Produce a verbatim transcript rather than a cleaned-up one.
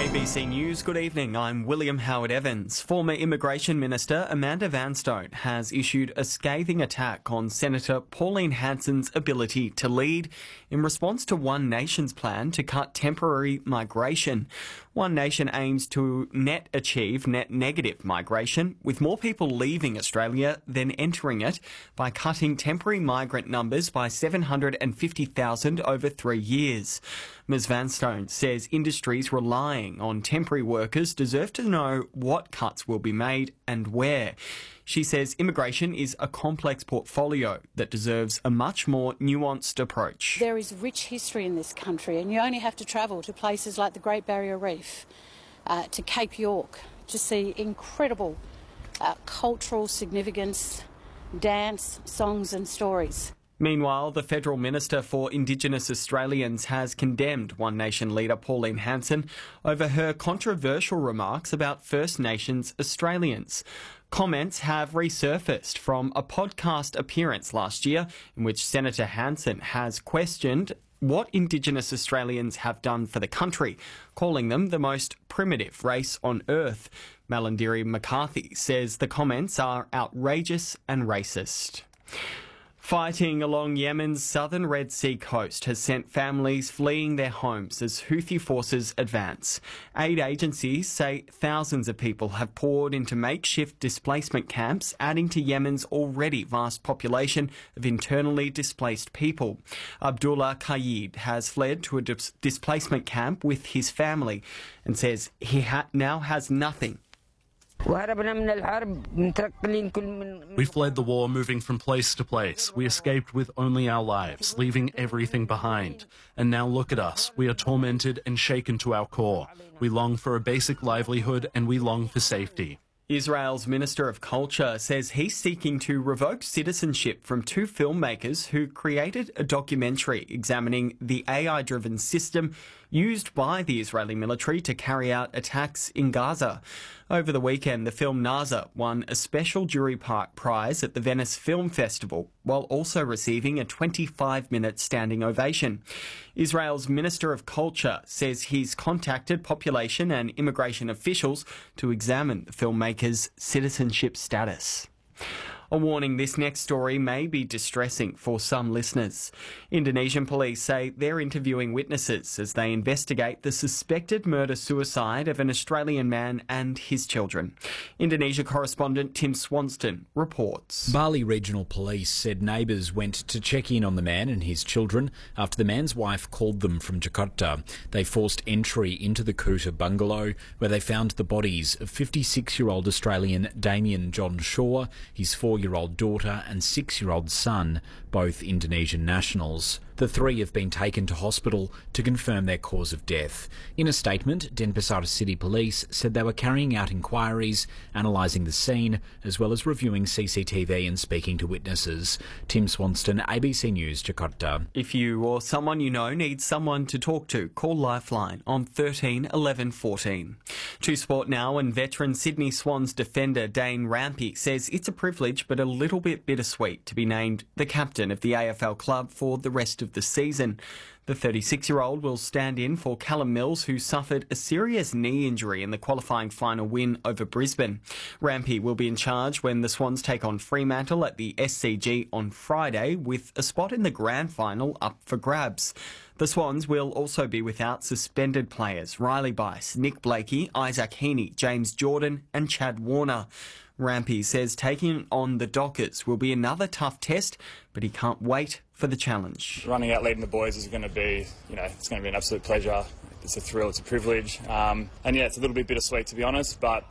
A B C News, good evening. I'm William Howard Evans. Former Immigration Minister Amanda Vanstone has issued a scathing attack on Senator Pauline Hanson's ability to lead in response to One Nation's plan to cut temporary migration. One Nation aims to net achieve net negative migration, with more people leaving Australia than entering it, by cutting temporary migrant numbers by seven hundred fifty thousand over three years. Ms Vanstone says industries relying on temporary workers deserve to know what cuts will be made and where. She says immigration is a complex portfolio that deserves a much more nuanced approach. There is rich history in this country, and you only have to travel to places like the Great Barrier Reef, uh, to Cape York, to see incredible uh, cultural significance, dance, songs and stories. Meanwhile, the Federal Minister for Indigenous Australians has condemned One Nation leader Pauline Hanson over her controversial remarks about First Nations Australians. Comments have resurfaced from a podcast appearance last year in which Senator Hanson has questioned what Indigenous Australians have done for the country, calling them the most primitive race on earth. Malarndirri McCarthy says the comments are outrageous and racist. Fighting along Yemen's southern Red Sea coast has sent families fleeing their homes as Houthi forces advance. Aid agencies say thousands of people have poured into makeshift displacement camps, adding to Yemen's already vast population of internally displaced people. Abdullah Qayyid has fled to a dis- displacement camp with his family and says he ha- now has nothing. We fled the war, moving from place to place. We escaped with only our lives, leaving everything behind. And now look at us. We are tormented and shaken to our core. We long for a basic livelihood and we long for safety. Israel's Minister of Culture says he's seeking to revoke citizenship from two filmmakers who created a documentary examining the A I-driven system used by the Israeli military to carry out attacks in Gaza. Over the weekend, the film Naza won a special jury prize at the Venice Film Festival, while also receiving a twenty-five minute standing ovation. Israel's Minister of Culture says he's contacted population and immigration officials to examine the filmmaker's citizenship status. A warning, this next story may be distressing for some listeners. Indonesian police say they're interviewing witnesses as they investigate the suspected murder-suicide of an Australian man and his children. Indonesia correspondent Tim Swanston reports. Bali Regional Police said neighbours went to check in on the man and his children after the man's wife called them from Jakarta. They forced entry into the Kuta bungalow, where they found the bodies of fifty-six-year-old Australian Damien John Shaw, his four-year-old daughter and six-year-old son, both Indonesian nationals. The three have been taken to hospital to confirm their cause of death. In a statement, Denpasar City Police said they were carrying out inquiries, analysing the scene, as well as reviewing C C T V and speaking to witnesses. Tim Swanston, A B C News, Jakarta. If you or someone you know needs someone to talk to, call Lifeline on thirteen eleven fourteen. To sport now, and veteran Sydney Swans defender Dane Rampe says it's a privilege but a little bit bittersweet to be named the captain of the A F L club for the rest of the season. The thirty-six-year-old will stand in for Callum Mills, who suffered a serious knee injury in the qualifying final win over Brisbane. Rampe will be in charge when the Swans take on Fremantle at the S C G on Friday, with a spot in the grand final up for grabs. The Swans will also be without suspended players Riley Bice, Nick Blakey, Isaac Heaney, James Jordan and Chad Warner. Rampe says taking on the Dockers will be another tough test, but he can't wait for the challenge. Running out leading the boys is going to be, you know, it's going to be an absolute pleasure. It's a thrill, it's a privilege. Um, and yeah, it's a little bit bittersweet, to be honest, but